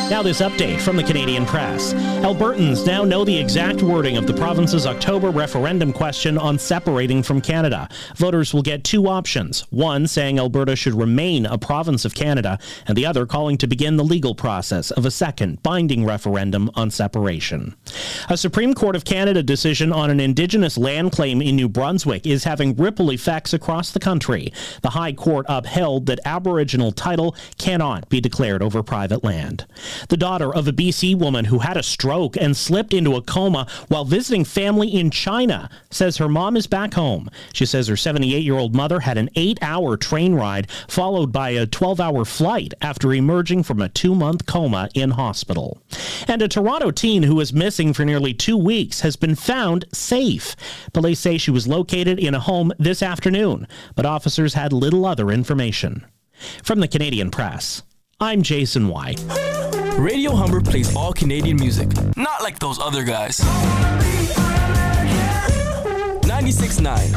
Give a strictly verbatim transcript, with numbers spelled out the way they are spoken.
Now this update from the Canadian Press. Albertans now know the exact wording of the province's October referendum question on separating from Canada. Voters will get two options, one saying Alberta should remain a province of Canada, and the other calling to begin the legal process of a second binding referendum on separation. A Supreme Court of Canada decision on an Indigenous land claim in New Brunswick is having ripple effects across the country. The High Court upheld that Aboriginal title cannot be declared over private land. The daughter of a B C woman who had a stroke and slipped into a coma while visiting family in China says her mom is back home. She says her seventy-eight-year-old mother had an eight-hour train ride followed by a twelve-hour flight after emerging from a two-month coma in hospital. And a Toronto teen who was missing for nearly two weeks has been found safe. Police say she was located in a home this afternoon, but officers had little other information. From the Canadian Press, I'm Jason White. Radio Humber plays all Canadian music, not like those other guys. ninety-six point nine